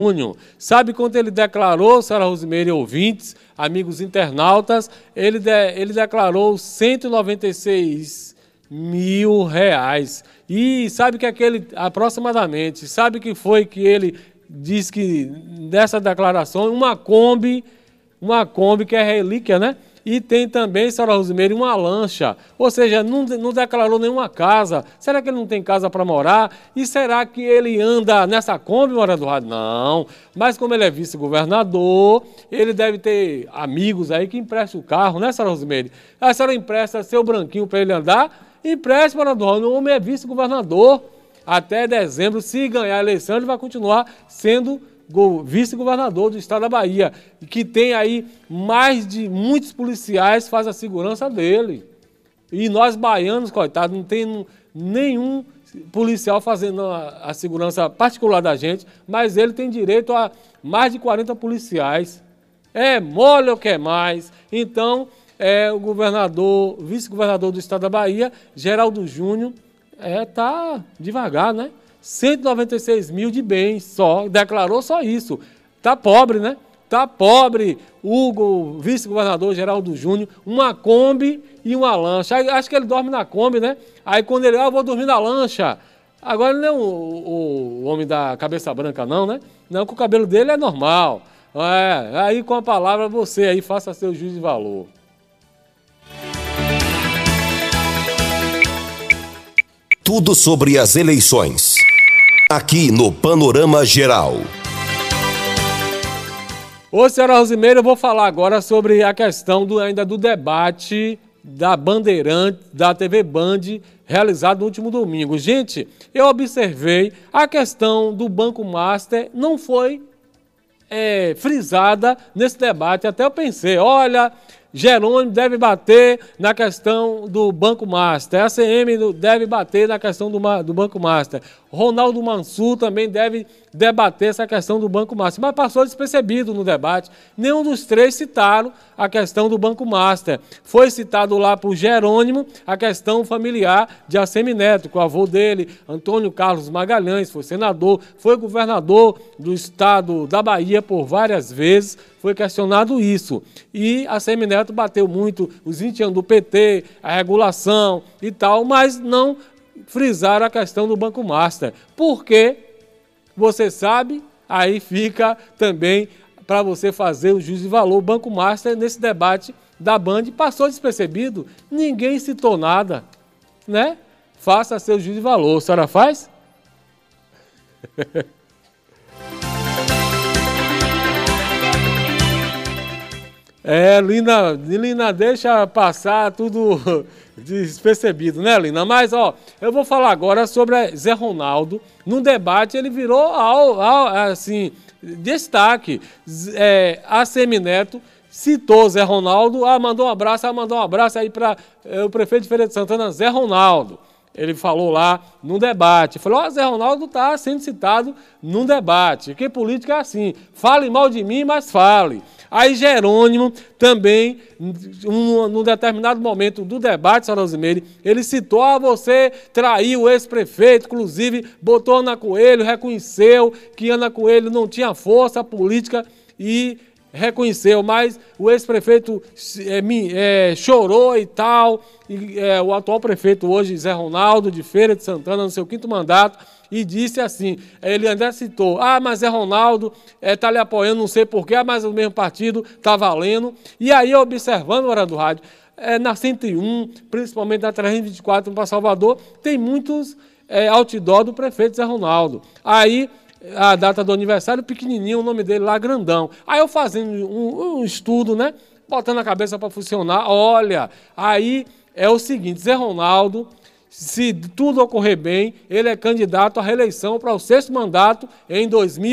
Júnior. Sabe quanto ele declarou, senhora Rosimeire, ouvintes, amigos internautas? Ele declarou R$ 196 mil. E sabe que aproximadamente, sabe que foi que ele diz que dessa declaração, uma Kombi que é relíquia, né? E tem também, senhora Rosimeire, uma lancha. Ou seja, não declarou nenhuma casa. Será que ele não tem casa para morar? E será que ele anda nessa Kombi, Morada do Rádio? Não. Mas como ele é vice-governador, ele deve ter amigos aí que emprestam o carro, né, senhora Rosimeire? A senhora empresta seu branquinho para ele andar? Empreste, Morada do Rádio. O homem é vice-governador. Até dezembro, se ganhar a eleição, ele vai continuar sendo vice-governador do estado da Bahia, que tem aí mais de muitos policiais faz a segurança dele. E nós baianos, coitados, não tem nenhum policial fazendo a segurança particular da gente, mas ele tem direito a mais de 40 policiais. É mole ou quer mais? Então, o vice-governador do estado da Bahia, Geraldo Júnior, tá devagar, né? 196 mil de bens só, declarou só isso. Tá pobre, né? Tá pobre o vice-governador Geraldo Júnior, uma Kombi e uma lancha. Acho que ele dorme na Kombi, né? Aí quando ele, eu vou dormir na lancha. Agora ele não é o homem da cabeça branca não, né? Não, que o cabelo dele é normal. Aí com a palavra você aí faça seu juízo de valor. Tudo sobre as eleições, aqui no Panorama Geral. Ô, senhora Rosimeire, eu vou falar agora sobre a questão ainda do debate da Bandeirante, da TV Band, realizado no último domingo. Gente, eu observei a questão do Banco Master não foi frisada nesse debate. Até eu pensei, olha, Jerônimo deve bater na questão do Banco Master, a ACM deve bater na questão do Banco Master, Ronaldo Mansur também deve debater essa questão do Banco Master, mas passou despercebido no debate. Nenhum dos três citaram a questão do Banco Master. Foi citado lá por Jerônimo a questão familiar de ACM Neto, com o avô dele, Antônio Carlos Magalhães, foi senador, foi governador do estado da Bahia por várias vezes, foi questionado isso. E a ACM Neto bateu muito os 20 anos do PT, a regulação e tal, mas não frisaram a questão do Banco Master. Por quê? Você sabe, aí fica também para você fazer o juízo de valor. O Banco Master, nesse debate da Band, passou despercebido, ninguém citou nada, né? Faça seu juízo de valor. A senhora faz? Lina, deixa passar tudo despercebido, né, Lina? Mas, eu vou falar agora sobre Zé Ronaldo. No debate, ele virou, assim, destaque. A ACM Neto citou Zé Ronaldo, mandou um abraço aí para o prefeito de Feira de Santana, Zé Ronaldo. Ele falou lá no debate, falou, Zé Ronaldo está sendo citado num debate, que política é assim, fale mal de mim, mas fale. Aí Jerônimo também, num determinado momento do debate, senhora Rosimeire, ele citou, você traiu o ex-prefeito, inclusive botou Ana Coelho, reconheceu que Ana Coelho não tinha força política e reconheceu, mas o ex-prefeito chorou e tal, e o atual prefeito hoje, Zé Ronaldo, de Feira de Santana, no seu 5º mandato, e disse assim, ele ainda citou, mas Zé Ronaldo está lhe apoiando, não sei porquê, mas o mesmo partido está valendo. E aí, observando a hora do rádio, na 101, principalmente na 324 para Salvador, tem muitos outdoor do prefeito Zé Ronaldo. Aí, a data do aniversário, pequenininho, o nome dele lá, grandão. Aí eu fazendo um estudo, né, botando a cabeça para funcionar, olha, aí é o seguinte, Zé Ronaldo, se tudo ocorrer bem, ele é candidato à reeleição para o 6º mandato em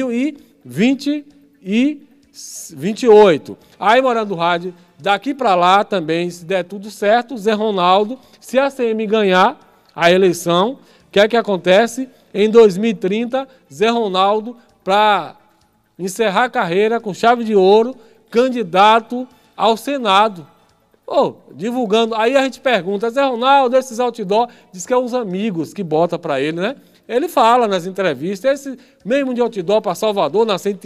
2028. Aí, Morando do Rádio, daqui para lá também, se der tudo certo, Zé Ronaldo, se a ACM ganhar a eleição, o que é que acontece? Em 2030, Zé Ronaldo, para encerrar a carreira com chave de ouro, candidato ao Senado. Divulgando. Aí a gente pergunta, Zé Ronaldo, esses outdoor, diz que é os amigos que bota para ele, né? Ele fala nas entrevistas, esse mesmo de outdoor para Salvador, na